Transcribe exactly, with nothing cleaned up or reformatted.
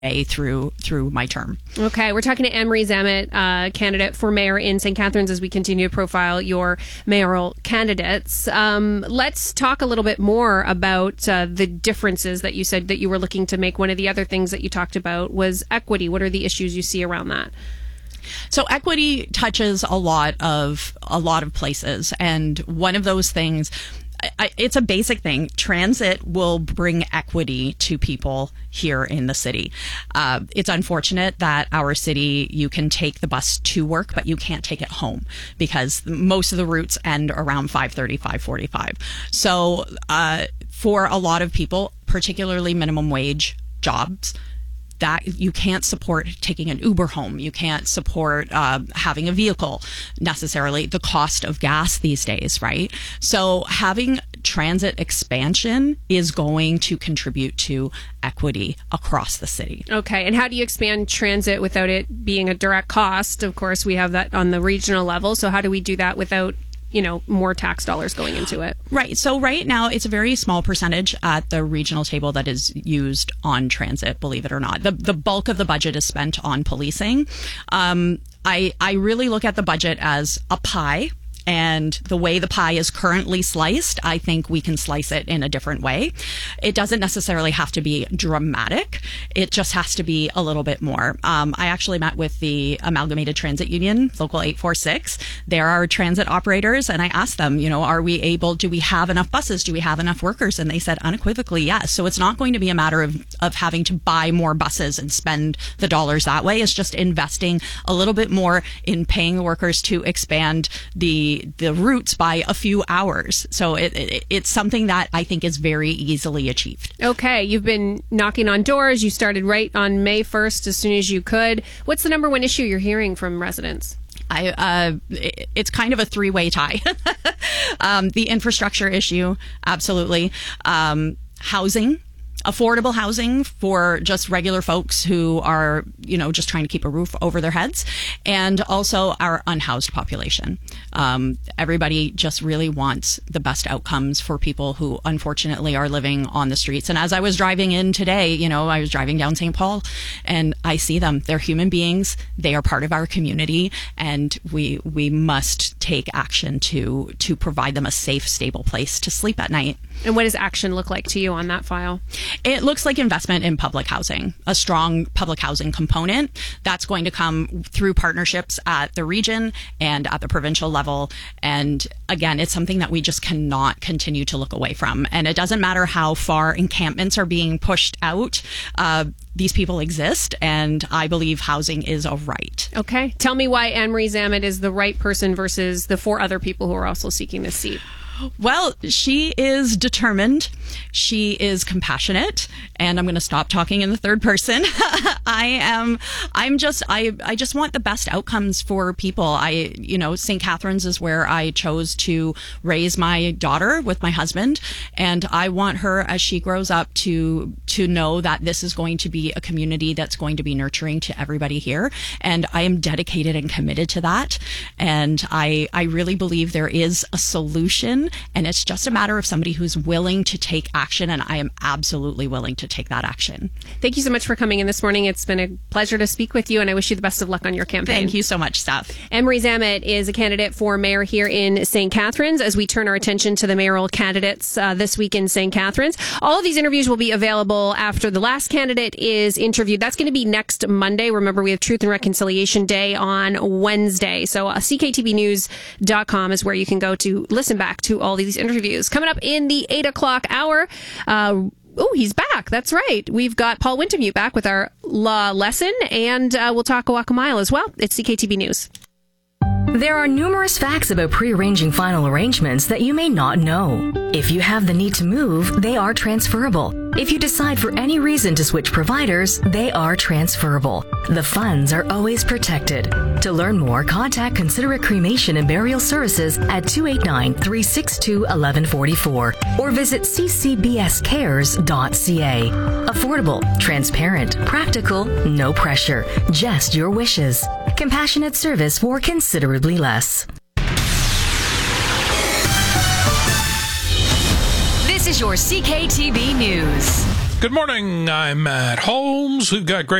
through through my term. Okay, we're talking to Anne-Marie Zamet, uh, candidate for mayor in Saint Catharines, as we continue to profile your mayoral candidates. Um, let's talk a little bit more about uh, the differences that you said that you were looking to make. One of the other things that you talked about was equity. What are the issues you see around that? So equity touches a lot of a lot of places, and one of those things, I, it's a basic thing. Transit will bring equity to people here in the city. Uh, it's unfortunate that our city, you can take the bus to work, but you can't take it home because most of the routes end around five thirty, five forty-five. So uh, for a lot of people, particularly minimum wage jobs, that you can't support taking an Uber home. You can't support uh, having a vehicle necessarily. The cost of gas these days, right? So having transit expansion is going to contribute to equity across the city. Okay. And how do you expand transit without it being a direct cost? Of course, we have that on the regional level. So how do we do that without, you know, more tax dollars going into it? Right. So right now it's a very small percentage at the regional table that is used on transit, believe it or not. The the bulk of the budget is spent on policing. Um, I, I really look at the budget as a pie. And the way the pie is currently sliced, I think we can slice it in a different way. It doesn't necessarily have to be dramatic. It just has to be a little bit more. Um, I actually met with the Amalgamated Transit Union, Local eight forty-six. They're our transit operators. And I asked them, you know, are we able, do we have enough buses? Do we have enough workers? And they said unequivocally yes. So it's not going to be a matter of, of having to buy more buses and spend the dollars that way. It's just investing a little bit more in paying the workers to expand the the routes by a few hours. So it, it, it's something that I think is very easily achieved. Okay. You've been knocking on doors. You started right on May first as soon as you could. What's the number one issue you're hearing from residents? I, uh, it, it's kind of a three-way tie. um, the infrastructure issue, absolutely. Um, housing. Affordable housing for just regular folks who are, you know, just trying to keep a roof over their heads, and also our unhoused population. Um, everybody just really wants the best outcomes for people who unfortunately are living on the streets. And as I was driving in today, you know, I was driving down Saint Paul and I see them. They're human beings. They are part of our community, and we we must take action to to provide them a safe, stable place to sleep at night. And what does action look like to you on that file? It looks like investment in public housing, a strong public housing component that's going to come through partnerships at the region and at the provincial level. And again, it's something that we just cannot continue to look away from. And it doesn't matter how far encampments are being pushed out. Uh, these people exist, and I believe housing is a right. Okay. Tell me why Anne-Marie Zamet is the right person versus the four other people who are also seeking this seat. Well, she is determined. She is compassionate, and I'm going to stop talking in the third person. I am, I'm just, I, I just want the best outcomes for people. I, you know, Saint Catharines is where I chose to raise my daughter with my husband, and I want her as she grows up to, to know that this is going to be a community that's going to be nurturing to everybody here. And I am dedicated and committed to that. And I, I really believe there is a solution. And it's just a matter of somebody who's willing to take action, and I am absolutely willing to take that action. Thank you so much for coming in this morning. It's been a pleasure to speak with you, and I wish you the best of luck on your campaign. Thank you so much, Steph. Anne-Marie Zamet is a candidate for mayor here in Saint Catharines. As we turn our attention to the mayoral candidates uh, this week in Saint Catharines, all of these interviews will be available after the last candidate is interviewed. That's going to be next Monday. Remember, we have Truth and Reconciliation Day on Wednesday. So uh, c k t v news dot com is where you can go to listen back to all these interviews. Coming up in the eight o'clock hour, uh, oh, he's back. That's right. We've got Paul Wintermute back with our law lesson, and uh, we'll talk Guacamole as well. It's C K T V News. There are numerous facts about pre-arranging final arrangements that you may not know. If you have the need to move, they are transferable. If you decide for any reason to switch providers, they are transferable. The funds are always protected. To learn more, contact Considerate Cremation and Burial Services at two eight nine, three six two, one one four four or visit c c b s cares dot c a. Affordable, transparent, practical, no pressure, just your wishes. Compassionate service for considerably less. This is your C K T V News. Good morning. I'm Matt Holmes. We've got great